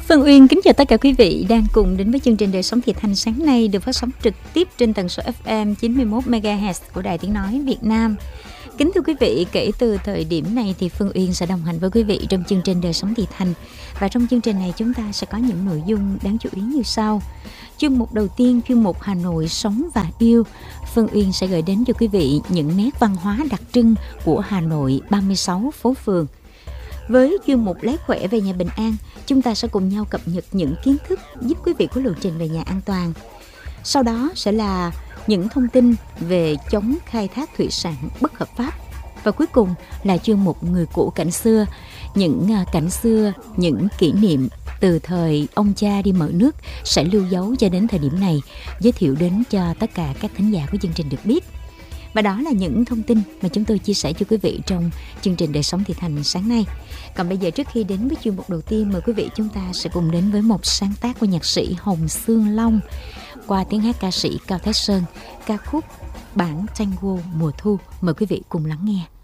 Phương Uyên kính chào tất cả quý vị đang cùng đến với chương trình Đời Sống Thị Thành sáng nay được phát sóng trực tiếp trên tần số FM 91 MHz của Đài Tiếng Nói Việt Nam. Kính thưa quý vị, kể từ thời điểm này thì Phương Uyên sẽ đồng hành với quý vị trong chương trình Đời Sống Thị Thành. Và trong chương trình này chúng ta sẽ có những nội dung đáng chú ý như sau. Chuyên mục đầu tiên, chuyên mục Hà Nội Sống và Yêu. Phương Uyên sẽ gửi đến cho quý vị những nét văn hóa đặc trưng của Hà Nội 36 phố phường. Với chuyên mục Lái khỏe về nhà bình an, chúng ta sẽ cùng nhau cập nhật những kiến thức giúp quý vị có lộ trình về nhà an toàn. Sau đó sẽ là những thông tin về chống khai thác thủy sản bất hợp pháp. Và cuối cùng là chuyên mục Người cũ cảnh xưa, những cảnh xưa, những kỷ niệm từ thời ông cha đi mở nước sẽ lưu dấu cho đến thời điểm này, giới thiệu đến cho tất cả các thính giả của chương trình được biết. Và đó là những thông tin mà chúng tôi chia sẻ cho quý vị trong chương trình Đời Sống Thị Thành sáng nay. Còn bây giờ, trước khi đến với chuyên mục đầu tiên, mời quý vị chúng ta sẽ cùng đến với một sáng tác của nhạc sĩ Hồng Sương Long qua tiếng hát ca sĩ Cao Thái Sơn, ca khúc Bản Tango Mùa Thu. Mời quý vị cùng lắng nghe.